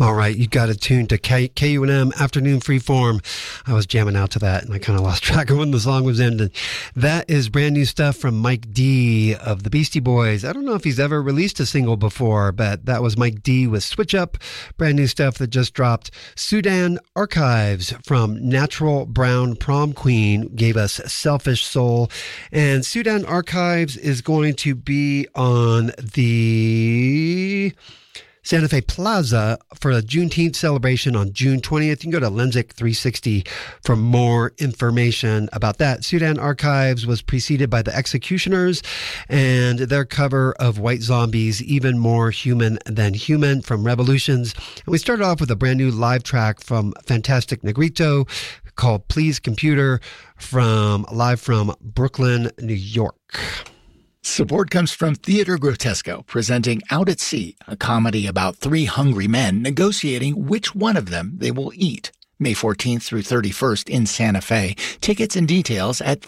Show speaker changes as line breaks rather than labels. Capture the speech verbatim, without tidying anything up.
All right, you got it tuned to K- KUNM Afternoon Freeform. I was jamming out to that, and I kind of lost track of when the song was ending. That is brand new stuff from Mike D of the Beastie Boys. I don't know if he's ever released a single before, but that was Mike D with Switch Up. Brand new stuff that just dropped. Sudan Archives from Natural Brown Prom Queen gave us Selfish Soul. And Sudan Archives is going to be on the Santa Fe Plaza for a Juneteenth celebration on June twentieth. You can go to Lensic three sixty for more information about that. Sudan Archives was preceded by the Executioners and their cover of White Zombies, Even More Human Than Human from Revolutions. And we started off with a brand new live track from Fantastic Negrito called Please Computer from live from Brooklyn, New York.
Support comes from Theater Grotesco, presenting Out at Sea, a comedy about three hungry men negotiating which one of them they will eat. May fourteenth through thirty-first in Santa Fe. Tickets and details at